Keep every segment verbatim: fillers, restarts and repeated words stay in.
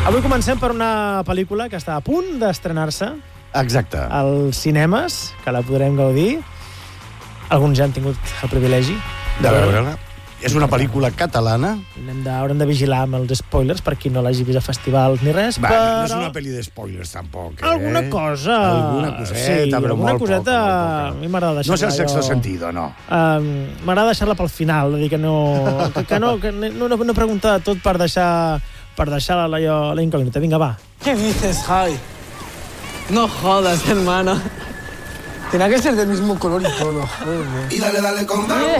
Avui comencem per una pel·lícula que està a punt d'estrenar-se. Exacte. Als cinemes, que la podrem gaudir. Alguns ja han tingut el privilegi de veure-la. És una pel·lícula catalana. Hem de, haurem de vigilar amb els spoilers per qui no l'hagi vist a festivals ni res, Va, però... no és una pel·li d'espoilers, tampoc, eh? Alguna cosa... Alguna coseta, sí, però alguna molt coseta... poca, molt poca. A mi m'agrada deixar-la... No és el sexto sentido, no. Um, m'agrada deixar-la pel final, dir que no... Que, que no, que no, no, no preguntar tot per deixar... Per deixar la, la, la incògnita. Vinga, va. ¿Qué dices, Javi? No jodas, hermano. Tenía que ser del mismo color y todo. Joder. Y dale, dale con dale.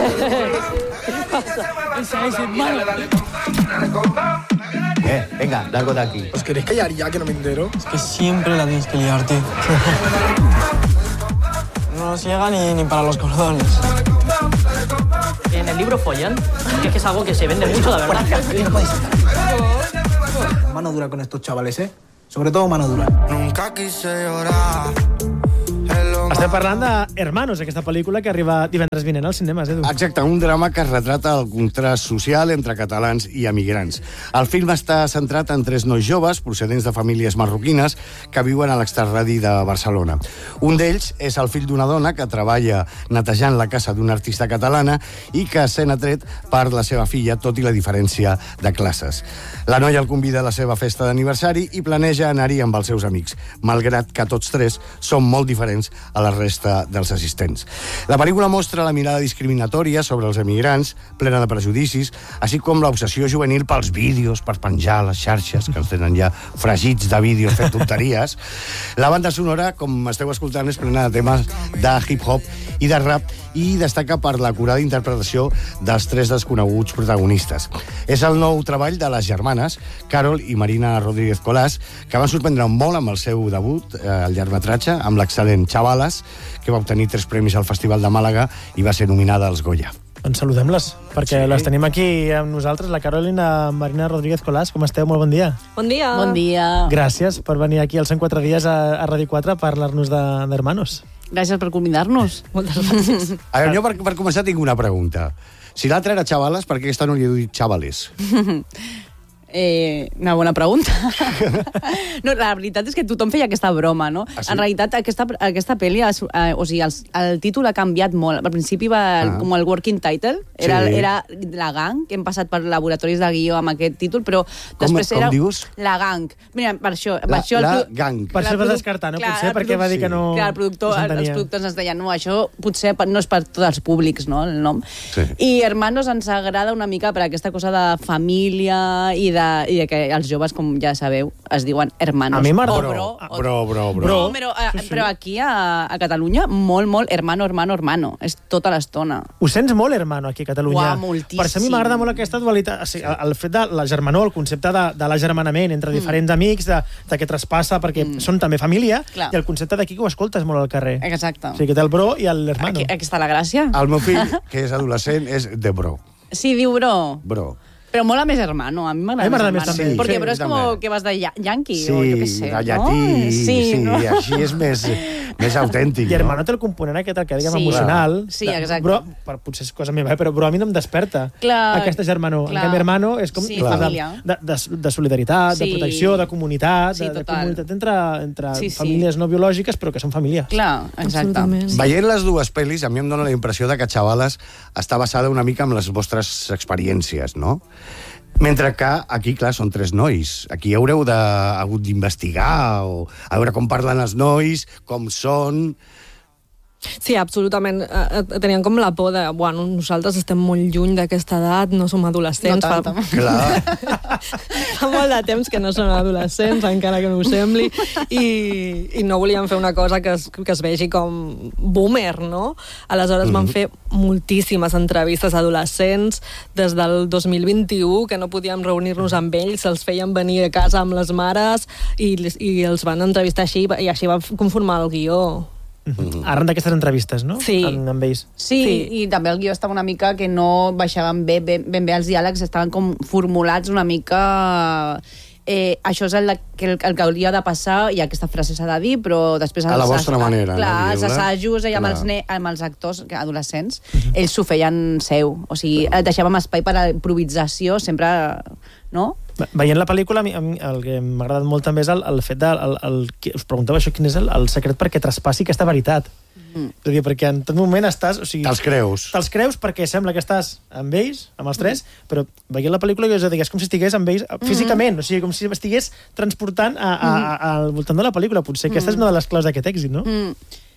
Esa es, hermano. Eh, venga, largo de aquí. ¿Os queréis callar ya, que no me entero? Es que siempre la tienes que liar, tío. No nos llega ni, ni para los cordones. En el libro follan, que es que es algo que se vende mucho, de verdad. Mano dura con estos chavales, ¿eh? Sobre todo mano dura. Nunca quise llorar. Estem parlant de Hermanos, aquesta pel·lícula que arriba divendres vinent als cinemes, Edu. Exacte, un drama que retrata el contrast social entre catalans i emigrants. El film està centrat en tres nois joves procedents de famílies marroquines que viuen a l'extrarradi de Barcelona. Un d'ells és el fill d'una dona que treballa netejant la casa d'una artista catalana i que s'ha atret per la seva filla, tot i la diferència de classes. La noia el convida a la seva festa d'aniversari i planeja anar-hi amb els seus amics, malgrat que tots tres són molt diferents a la resta dels assistents. La pel·lícula mostra la mirada discriminatòria sobre els emigrants, plena de prejudicis, així com l'obsessió juvenil pels vídeos, per penjar a les xarxes, que els tenen ja fregits de vídeos fent tonteries. La banda sonora, com esteu escoltant, és plena de temes de hip-hop i de rap i destaca per l'acurada interpretació dels tres desconeguts protagonistes. És el nou treball de les germanes, Carol i Marina Rodríguez Colás, que van sorprendre molt amb el seu debut, eh, el llargmetratge, amb l'excel·lent Chavalas, que va obtenir tres premis al Festival de Màlaga i va ser nominada als Goya. Doncs saludem-les, perquè Sí. les tenim aquí amb nosaltres, la Carol i la Marina Rodríguez Colás. Com esteu? Molt bon dia. Bon dia. Bon dia. Gràcies per venir aquí als cent quatre dies a, a Ràdio quatre a parlar-nos d'Hermanos. Gràcies per convidar-nos. Moltes gràcies. A veure, jo per, per començar tinc una pregunta. Si l'altre era Chavalas, per què aquesta no li he dit Chavales? Eh, una bona pregunta. No, la veritat és que tothom feia aquesta broma, no? Ah, sí? En realitat, aquesta, aquesta pel·li, eh, o sigui, el, el títol ha canviat molt. Al principi va ah. com el working title, era, Sí. era La Gang, que hem passat per laboratoris de guió amb aquest títol, però Com- després com era... dius? La Gang. Mira, per això... Per La, això el la pro- gang. Per això el vas produ- descartar, no? Clar, Potser el perquè va dir que no... Clar, el productor, no s'entenia. els productors ens deien, no, això potser no és per tots els públics, no?, el nom. Sí. I Hermanos ens agrada una mica per aquesta cosa de família i de, i de que els joves, com ja sabeu, es diuen hermanos. A mi m'agrada. O Bro, bro. Ah, o- bro, bro, bro. Bro. No, però, eh, Sí, sí. però aquí a, a Catalunya, molt, molt, hermano, hermano, hermano. És tota l'estona. Ho sents molt, Hermano, aquí a Catalunya. Uau, moltíssim. Per això a mi m'agrada molt aquesta dualitat. O sigui, el fet de la germanor, el concepte de, de l'agermanament entre diferents amics, de, de que traspassa, perquè mm. són també família, Clar. i el concepte d'aquí que ho escoltes molt al carrer. Exacte. O sigui, que té el bro i l'hermano. Aquí, aquí està la gràcia. El meu fill, que és adolescent, és de bro. Sí, diu bro. Bro. Però mola més hermano. A mi A mi m'agrada més hermano. també. Perquè Sí, bro és com també. que vas de ya- yankee, Sí, o jo què sé. de llatí, no? sí, sí no? així és més, més autèntic. I hermano té el component aquest, el que diguem Sí. emocional. Sí, de- exacte. Bro, per, potser és cosa meva, eh, però bro a mi no em desperta Clar, aquesta germanor. En clar. canvi, hermano és com Sí, de, família. de, de, de solidaritat, de Sí. protecció, de comunitat, Sí, de, de total. comunitat entre, entre Sí, sí. famílies no biològiques, però que són famílies. Clar, exacte. Absolutament. Veient les dues pel·lis, a mi em dóna la impressió de que Chavalas està basada una mica en les vostres experiències, no? Mentre que aquí, clar, són tres nois. Aquí haureu de, hagut d'investigar o a veure com parlen els nois, com són... Sí, absolutament. Eh, eh, Tenien com la por de... Bueno, nosaltres estem molt lluny d'aquesta edat, no som adolescents. No tant, fa, Clar, fa molt de temps que no som adolescents, encara que no ho sembli, i, i no volíem fer una cosa que es, que es vegi com boomer, no? Aleshores mm -hmm. vam fer moltíssimes entrevistes a adolescents des del dos mil vint-i-u, que no podíem reunir-nos amb ells, els feien venir a casa amb les mares i, i els van entrevistar així, i així va conformar el guió. Mm-hmm. Arran d'aquestes entrevistes, no? Sí. Amb, amb ells. Sí, Sí. i també el guió estava una mica que no baixaven bé, ben, ben bé els diàlegs, estaven com formulats una mica... Eh, això és el, que, el, el que hauria de passar i aquesta frase s'ha de dir, però després... A la els- vostra manera, clar, no, els digueu-la. assajos i amb, Clar. els, ne, amb els actors que, adolescents, ells s'ho feien seu. O sigui, deixàvem espai per a improvisació sempre, no? Veient la pel·lícula, a mi, a mi el que m'ha agradat molt també és el, el fet de... El, el, el, us preguntava això, quin és el, el secret perquè traspassi aquesta veritat. Mm. És a dir, perquè en tot moment estàs... O sigui, te'ls creus. Te'ls creus perquè sembla que estàs amb ells, amb els tres, mm. però veient la pel·lícula és, a dir, és com si estigués amb ells físicament, mm. o sigui, com si estigués transportant a, a, a, a, al voltant de la pel·lícula. Potser mm. aquesta és una de les claus d'aquest èxit, no? Mm.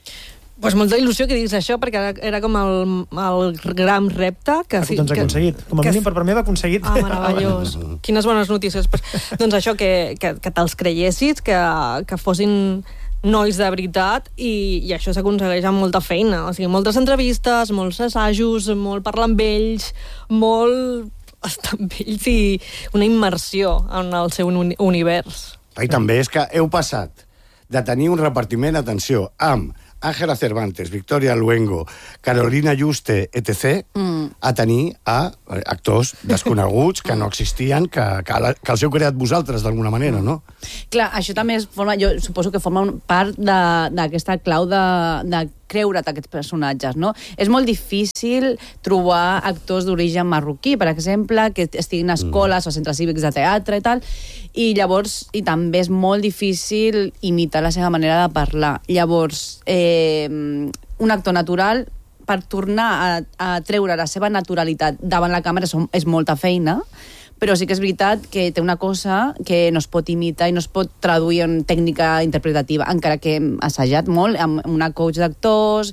Pues molta il·lusió que diguis això, perquè era, era com el, el gran repte que... Ah, que t'ho has aconseguit. Com a mínim, per, per mi hem aconseguit. Ah, meravellós. Quines bones notícies. Pues, doncs això, que, que, que te'ls creiessis, que, que fossin nois de veritat, i, i això s'aconsegueix amb molta feina. O sigui, moltes entrevistes, molts assajos, molt parlar amb ells, molt estar amb ells i una immersió en el seu uni univers. I també és que heu passat de tenir un repartiment, atenció, amb Ángela Cervantes, Victoria Luengo, Carolina Juste, etcètera, mm. a tenir a actors desconeguts que no existien, que, que, la, que els heu creat vosaltres d'alguna manera, no? Clar, això també es forma, jo suposo que forma part d'aquesta clau de, de creure't aquests personatges, no? És molt difícil trobar actors d'origen marroquí, per exemple, que estiguin a escoles mm. o centres cívics de teatre i tal, i llavors, i també és molt difícil imitar la seva manera de parlar. Llavors, eh, un actor natural, per tornar a, a treure la seva naturalitat davant la càmera és, és molta feina, però sí que és veritat que té una cosa que no es pot imitar i no es pot traduir en tècnica interpretativa, encara que hem assajat molt amb una coach d'actors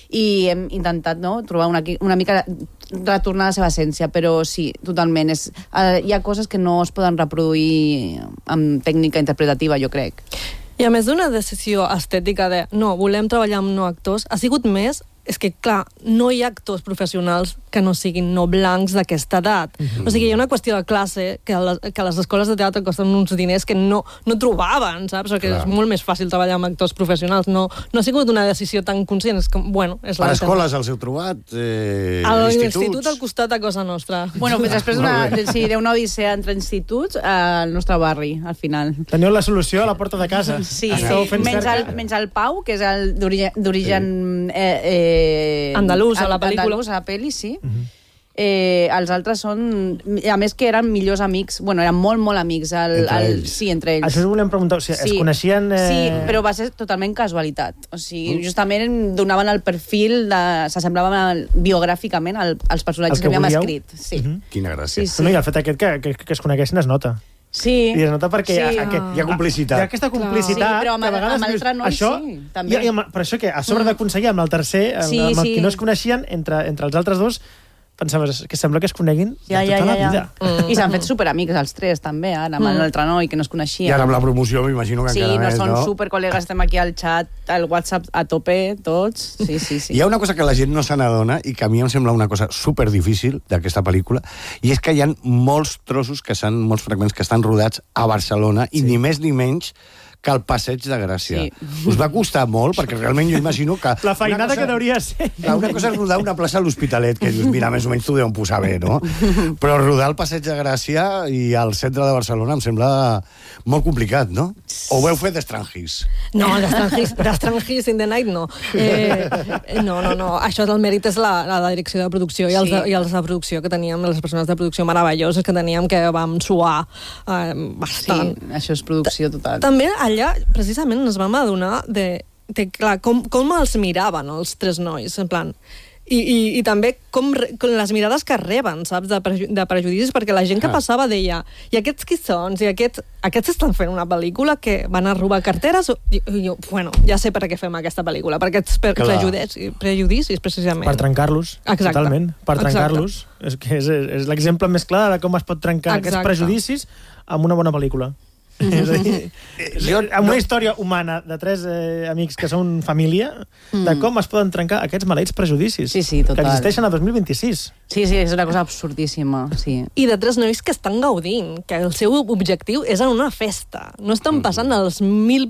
i hem intentat, no, trobar una, una mica retornar a la seva essència, però sí, totalment. És, uh, hi ha coses que no es poden reproduir amb tècnica interpretativa, jo crec. I a més d'una decisió estètica de no, volem treballar amb no actors, ha sigut més és que, clar, no hi ha actors professionals que no siguin no blancs d'aquesta edat. Mm-hmm. O sigui, hi ha una qüestió de classe que, la, que les escoles de teatre costen uns diners que no, no trobaven, saps? O que clar. És molt més fàcil treballar amb actors professionals. No, no ha sigut una decisió tan conscient. És com, bueno, és per escoles els heu trobat? Eh, a l'institut al costat a Cosa Nostra. Bueno, després d'una sí, una odissea entre instituts al nostre barri, al final. Teniu la solució a la porta de casa. Sí, sí. Menys, el, menys el Pau, que és el d'origen... Sí. Eh, eh, andalús a la pel·lícula. Andalús a la pel·li, sí. Uh-huh. eh, els altres són... A més que eren millors amics. Bueno, eren molt, molt amics. El, entre el, ells. Sí, entre ells. Això us volem preguntar. O sigui, sí. Es coneixien... Eh... Sí, però va ser totalment casualitat. O sigui, uh. justament donaven el perfil, de, s'assemblaven biogràficament al, als personatges que, que havíem escrit. Sí. Uh-huh. Quina gràcia. Sí, sí. No, i el fet aquest que, que, que es coneguessin es nota. Sí. I es nota perquè sí. hi, ha, que, hi ha complicitat. Hi ha aquesta complicitat sí, però amb, que a vegades amb l'altre noi això, sí, també. I, i amb, per això que a sobre d'aconseguir amb el tercer, sí, amb el sí. que no es coneixien, entre, entre els altres dos, pensaves que sembla que es coneguin ja, de tota ja, ja, la ja. vida. Mm. I s'han fet superamics els tres, també, ara, amb mm. l'altre noi que no es coneixia. I ara amb la promoció m'imagino que sí, encara no més, no? Sí, no són supercol·legues, estem aquí al xat, al WhatsApp a tope, tots. Sí, sí, sí. Hi ha una cosa que la gent no se n'adona i que a mi em sembla una cosa superdifícil d'aquesta pel·lícula, i és que hi ha molts trossos, que són molts fragments que estan rodats a Barcelona, sí. i ni més ni menys que el Passeig de Gràcia. Sí. Us va costar molt, perquè realment jo imagino que... La feinada cosa, que deuria ser. Una cosa és rodar una plaça a l'Hospitalet, que dius, mira, més o menys t'ho deuen posar bé, no? Però rodar el Passeig de Gràcia i al centre de Barcelona em sembla molt complicat, no? O ho veu fer d'estrangis? No, d'estrangis in the night no. Eh, no, no, no. Això del mèrit és la, la direcció de producció i els, sí. de, i els de producció que teníem, les persones de producció meravelloses que teníem, que vam suar eh, bastant. Sí, això és producció total. També allà, precisament, ens vam adonar de, de clar, com, com els miraven els tres nois, en plan... I, i, i també com, com les mirades que reben, saps, de, preju de prejudicis, perquè la gent que passava deia i aquests qui són? I aquests, aquests estan fent una pel·lícula que van a robar carteres? I, i jo, bueno, ja sé per què fem aquesta pel·lícula, per aquests per prejudicis, prejudicis, precisament. Per trencar-los, totalment. Per trencar-los. És, que és, és l'exemple més clar de com es pot trencar Exacte. Aquests prejudicis amb una bona pel·lícula. És a dir, amb una història humana de tres eh, amics que són família, mm. de com es poden trencar aquests maleïts prejudicis sí, sí, total. Que existeixen a dos mil vint-i-sis. Sí, sí, és una cosa absurdíssima, sí. I de tres nois que estan gaudint, que el seu objectiu és en una festa. No estan passant els mil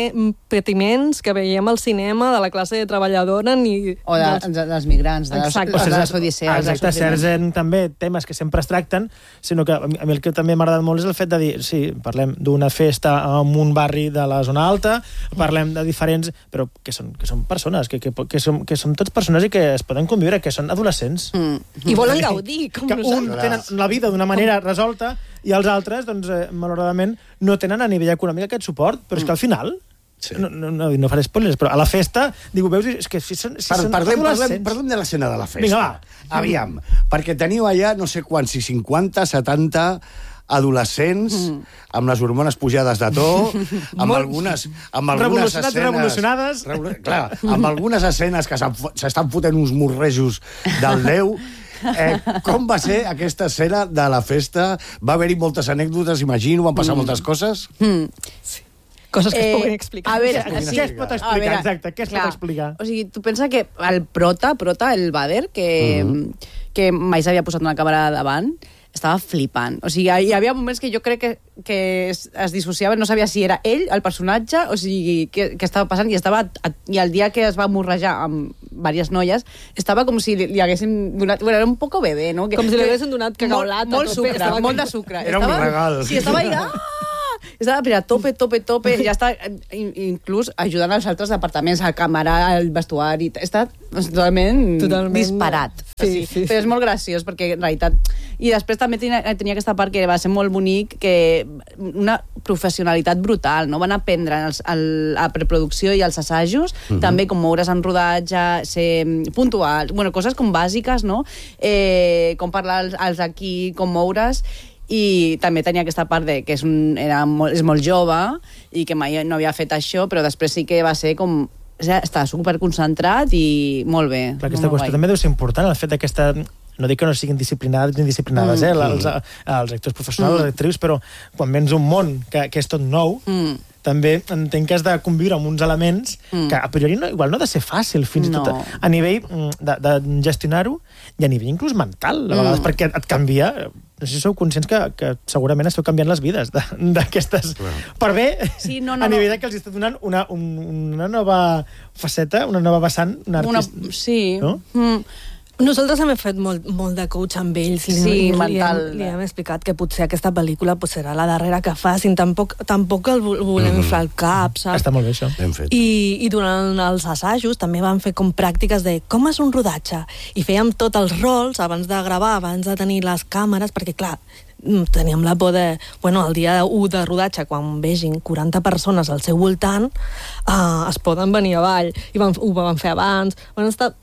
patiments que veiem al cinema de la classe treballadora ni... O de, dels... dels migrants, de les, de les odissees. Exacte, certs també temes que sempre es tracten, sinó que a mi el que també m'ha agradat molt és el fet de dir, sí, parlem d'un d'una festa en un barri de la zona alta, parlem de diferents... però que són, que són persones, que, que, que, som, que som tots persones i que es poden conviure, que són adolescents. Mm. I volen gaudir, com que nosaltres. Un tenen la vida d'una manera resolta i els altres, doncs, eh, malauradament, no tenen a nivell econòmic aquest suport, però és que al final... Sí. No, no, no, no faré spoilers, però a la festa, diu, veus, és que si són, si per, són parlem, adolescents... Parlem, parlem de l'escena de la festa. Vinga, va. Aviam, perquè teniu allà no sé quants, si cinquanta, setanta adolescents, mm. amb les hormones pujades de to, amb Molt algunes, amb algunes revolucionats, escenes... revolucionades. Revolu clar, amb algunes escenes que s'estan fotent uns morrejos del Déu. Eh, com va ser aquesta escena de la festa? Va haver-hi moltes anècdotes, imagino, van passar mm. moltes coses? Mm. Sí. Coses que eh, es poden explicar. A veure, sí, sí. Què es pot explicar? Veure, exacte, què es clar, pot explicar? O sigui, tu pensa que el prota, prota, el Bader, que, mm-hmm. que mai s'havia posat una càmera davant, estava flipant. O sigui, hi havia moments que jo crec que, que es, es dissociava, no sabia si era ell, el personatge, o sigui, què, què estava passant, i estava i el dia que es va morrejar amb diverses noies, estava com si li, li haguéssim donat... Bueno, era un poco bebé, no? Que, com si li que, haguessin donat cacaolat. Molt, molt sucre, molt de sucre. Era estava, un regal. Sí, estava allà... Estava a tope, tope, tope, ja està inclús ajudant als altres departaments, a càmera, al vestuari, està totalment, totalment disparat. Sí, sí, sí, sí. Però és molt graciós, perquè en realitat... I després també tenia, tenia aquesta part que va ser molt bonic, que una professionalitat brutal, no? Van aprendre els, el, a preproducció i els assajos, uh-huh. també com moure's en rodatge, ser puntual, bueno, coses com bàsiques, no? Eh, com parlar als, als aquí, com moure's, i també tenia aquesta part de que és, un, era molt, és molt jove i que mai no havia fet això, però després sí que va ser com... Està superconcentrat i molt bé. Clar, aquesta qüestió també deu ser important, el fet d'aquesta... No dic que no siguin disciplinats ni disciplinades, mm. eh, els, els actors professionals, mm. les actrius, però quan vens un món que, que és tot nou, mm. també entenc que has de conviure amb uns elements mm. que a priori no, igual no ha de ser fàcil, fins no. i tot a, a nivell de, de gestionar-ho i a nivell inclús mental, a vegades, mm. perquè et canvia... No sé si sou conscients que, que segurament esteu canviant les vides d'aquestes... Per bé, sí, no, no, a nivell no. que els està donant una, un, una nova faceta, una nova vessant, un artista... Una, sí. No? Mm. Nosaltres hem fet molt, molt de coach amb ells. Sí, li, mental. Li hem, li hem explicat que potser aquesta pel·lícula pues, serà la darrera que facin. Tampoc, tampoc el volem inflar el cap, saps? Està molt bé, això. Ben fet. I, I durant els assajos també van fer com pràctiques de com és un rodatge. I fèiem tots els rols abans de gravar, abans de tenir les càmeres, perquè, clar, teníem la por de... Bueno, el dia u de rodatge, quan vegin quaranta persones al seu voltant, eh, es poden venir avall. I van, ho van fer abans. Van estar...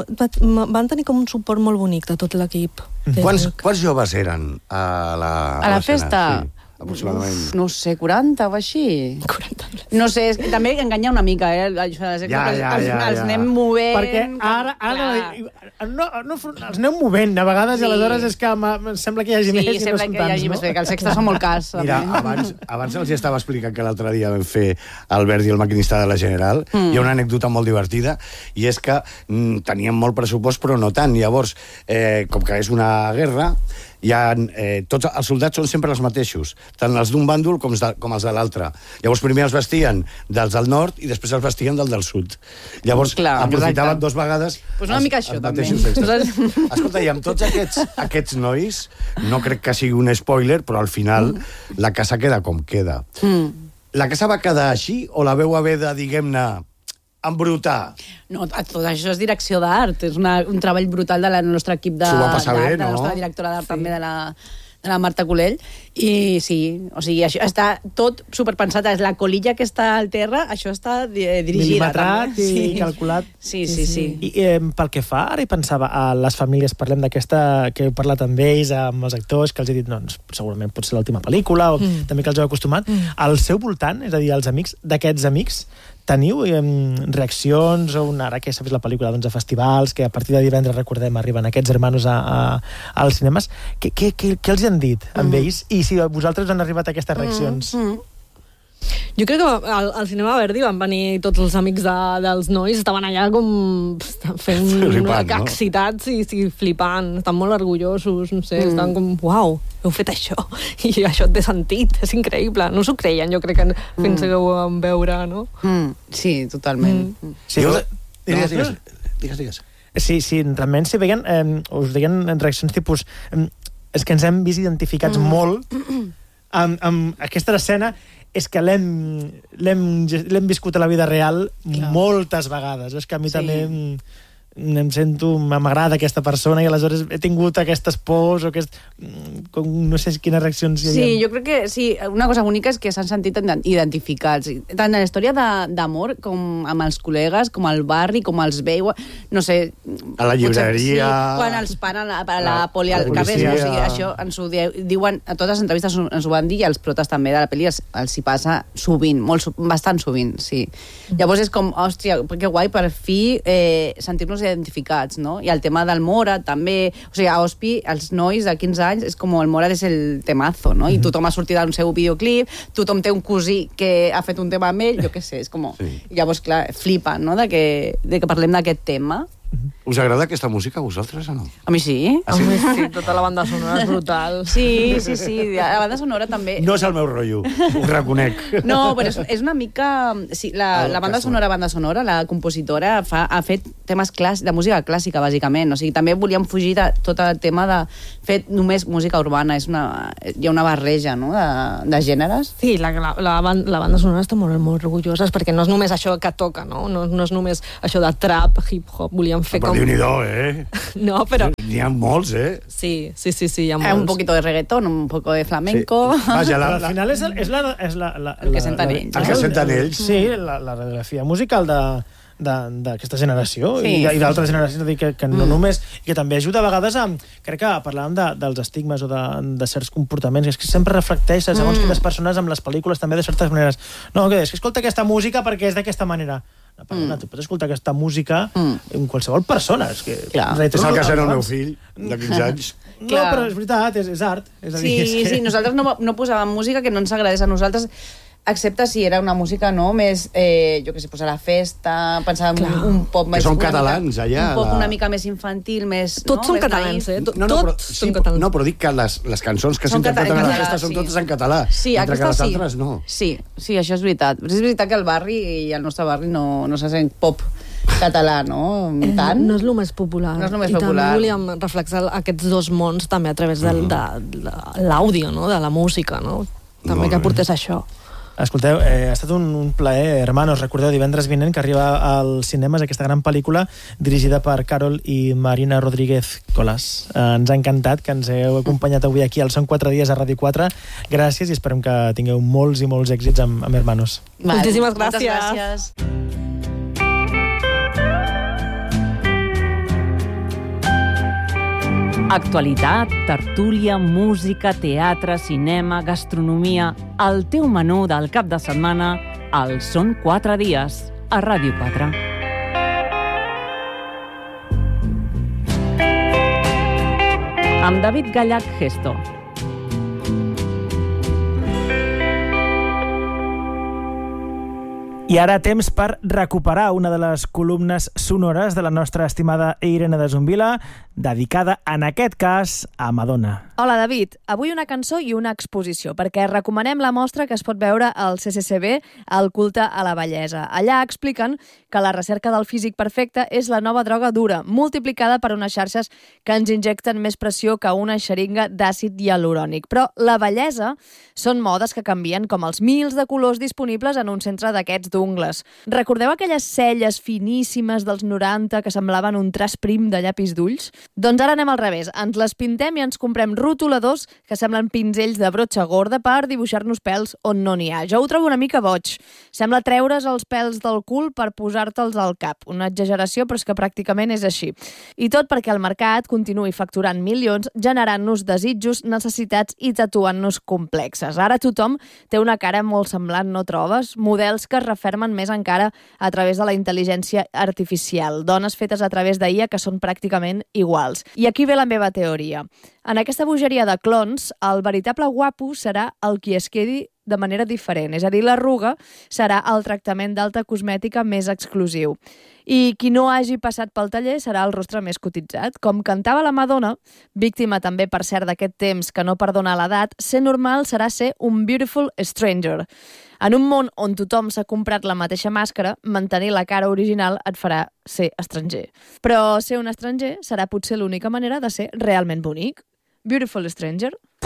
Van tenir com un suport molt bonic de tot l'equip. Quants, quants joves eren a la, a la festa? Sí, aproximadament. Uf, no sé, quaranta o així. quaranta. No sé, és, també enganyar una mica, eh? Ja, ja, ja, els, ja, els ja. anem movent... Perquè ara, ara no, no, els aneu movent, a vegades, sí. I aleshores és que em sembla que hi hagi sí, més i no són tants, no? Sí, sembla que hi hagi més, que els extras són molt cars. Mira, abans, abans els estava explicant que l'altre dia vam fer Albert i el maquinista de la General. Mm. Hi ha una anècdota molt divertida, i és que mm, teníem molt pressupost, però no tant. Llavors, eh, com que és una guerra, hi ha, eh, tots els soldats són sempre els mateixos, tant els d'un bàndol com, de, com els de l'altre. Llavors primer els vestien dels del nord i després els vestien del del sud. Llavors clar, aprofitaven dos vegades pues una els, mica això, els també. Escolta, i amb tots aquests, aquests nois, no crec que sigui un spoiler, però al final mm. la casa queda com queda. Mm. La casa va quedar així o la veu haver de, diguem-ne, embrutar? No, tot això és direcció d'art, és una, un treball brutal del nostre equip de, va passar bé, de la no? nostra directora d'art, sí. també de la, de la Marta Colell, i sí, o sigui, això està tot superpensat, és la colilla que està al terra, això està dirigida. Milimetrat i sí. calculat. Sí, sí, sí. I eh, pel que fa, ara hi pensava, a les famílies, parlem d'aquesta, que heu parlat amb ells, amb els actors, que els he dit, doncs, segurament pot ser l'última pel·lícula, o mm. també que els heu acostumat. Mm. Al seu voltant, és a dir, els amics d'aquests amics, teniu eh, reaccions, o una, ara que s'ha vist la pel·lícula doncs, a festivals, que a partir de divendres, recordem, arriben aquests hermanos a, a, als cinemes, què, què, què, què els han dit amb mm. ells? I si a vosaltres han arribat aquestes reaccions? Mm. Mm. Jo crec que al, al cinema Verdi van venir tots els amics de, dels nois, estaven allà com fent flipant, no? excitats i, i flipant, estan molt orgullosos, no sé, mm. estan com, uau, heu fet això, i això té sentit, és increïble. No s'ho creien, jo crec, que fins mm. que ho vam veure, no? Mm. Sí, totalment. Mm. Sí, jo... digues, digues, digues, digues. Sí, sí, realment, si veien, eh, us deien reaccions tipus... Eh, és que ens hem vist identificats mm. molt amb, amb aquesta escena és que l'hem l'hem viscut a la vida real Clar. moltes vegades. És que a mi sí. també em, em sento, m'agrada aquesta persona i aleshores he tingut aquestes pors o aquest, com, no sé quines reaccions hi havia. Sí, jo crec que sí, una cosa bonica és que s'han sentit identificats, tant en la història d'amor com amb els col·legues, com al barri, com els veu, no sé... A la llibreria... Sí, quan els paren a la, la poli al carrer, o sigui, això ens ho diuen, a totes les entrevistes ens ho van dir i els protes també de la pel·li els, els hi passa sovint, molt, bastant sovint, sí. Llavors és com, hòstia, que guai, per fi eh, sentir-nos identificats, no? I el tema del Morat també, o sigui, a Ospi, els nois de quinze anys, és com el Morat és el temazo, no? I tothom ha sortit del seu videoclip, tothom té un cosí que ha fet un tema amb ell, jo què sé, és com... Sí. Llavors, clar, flipen, no?, de que, de que parlem d'aquest tema. Us agrada aquesta música a vosaltres o no? A mi sí. A mi sí, tota la banda sonora és brutal. Sí, sí, sí, la banda sonora també... No és el meu rotllo, ho reconec. No, però és, és una mica... Sí, la, la banda sonora, banda sonora, la compositora fa, ha fet temes clàssics, de música clàssica, bàsicament. O sigui, també volíem fugir de tot el tema de fer només música urbana. És una, hi ha una barreja, no?, de, de gèneres. Sí, la, la, la, la banda sonora està molt, molt orgulloses perquè no és només això que toca, no? No, no és només això de trap, hip-hop, volíem fer però com... Déu-n'hi-do, eh? No, però... N'hi ha molts, eh? Sí, sí, sí, sí, hi ha molts. Un poquito de reggaetón, un poco de flamenco... Sí. Vaja, la, al final és, el, és, la, és la, la, el que senten ells. El que senten ells. Sí, la, la radiografia musical de d'aquesta generació sí. i, i d'altres generacions, dir, que, que no mm. només, i que també ajuda a vegades a, crec que parlàvem de, dels estigmes o de, de certs comportaments, és que sempre reflecteix segons mm. quines persones amb les pel·lícules també de certes maneres. No, que és que escolta aquesta música perquè és d'aquesta manera. No, perdona, mm. tu pots escoltar aquesta música mm. en qualsevol persona. És, que, és el que serà el meu fill, de quinze anys. No, Clar. Però és veritat, és, és art. És a dir, sí, és que... sí, nosaltres no, no posàvem música que no ens agradés a nosaltres, excepte si era una música, no?, més, eh, jo què sé, posar a la festa, pensàvem un, un pop més... Que són catalans, allà. Un pop la... una mica més infantil, més... Tots no? són catalans, eh? No, no, Tots però, són sí, catalans. No, però dic que les, les cançons que s'interpreten a la festa són sí. totes en català. Sí, mentre que les sí. altres no. Sí, sí, això és veritat. Però és veritat que el barri i el nostre barri no, no se sent pop català, no? Tant. No és el més popular. No és el més I popular. també volíem reflexar aquests dos mons també a través del, de, de l'àudio, no?, de la música, no? També que aportés això. Escolteu, eh, ha estat un, un plaer, hermanos. Recordeu, divendres vinent que arriba als cinemes aquesta gran pel·lícula dirigida per Carol i Marina Rodríguez Colas. Eh, ens ha encantat que ens heu acompanyat avui aquí al Són quatre dies a Ràdio quatre. Gràcies i esperem que tingueu molts i molts èxits amb, amb hermanos. Vale. Moltíssimes gràcies. Moltes gràcies. Actualitat, tertúlia, música, teatre, cinema, gastronomia... El teu menú del cap de setmana al Són quatre dies, a Ràdio quatre. Amb David Gallach Gesto. I ara temps per recuperar una de les columnes sonores de la nostra estimada Irene de Zumbila, dedicada, en aquest cas, a Madonna. Hola, David. Avui una cançó i una exposició, perquè recomanem la mostra que es pot veure al C C C B, al culte a la bellesa. Allà expliquen que la recerca del físic perfecte és la nova droga dura, multiplicada per unes xarxes que ens injecten més pressió que una xeringa d'àcid hialurònic. Però la bellesa són modes que canvien com els mils de colors disponibles en un centre d'aquests d'ungles. Recordeu aquelles celles finíssimes dels noranta que semblaven un traç prim de llapis d'ulls? Doncs ara anem al revés. Ens les pintem i ens comprem rotuladors que semblen pinzells de brotxa gorda per dibuixar-nos pèls on no n'hi ha. Jo ho trobo una mica boig. Sembla treure's els pèls del cul per posar-te'ls al cap. Una exageració, però és que pràcticament és així. I tot perquè el mercat continuï facturant milions, generant-nos desitjos, necessitats i tatuant-nos complexes. Ara tothom té una cara molt semblant, no trobes? Models que es refermen més encara a través de la intel·ligència artificial. Dones fetes a través d'I A que són pràcticament iguals. I aquí ve la meva teoria. En aquesta bogeria de clons, el veritable guapo serà el qui es quedi de manera diferent. És a dir, l'arruga serà el tractament d'alta cosmètica més exclusiu. I qui no hagi passat pel taller serà el rostre més cotitzat. Com cantava la Madonna, víctima també, per cert, d'aquest temps que no perdona l'edat, ser normal serà ser un beautiful stranger. En un món on tothom s'ha comprat la mateixa màscara, mantenir la cara original et farà ser estranger. Però ser un estranger serà potser l'única manera de ser realment bonic. Beautiful stranger.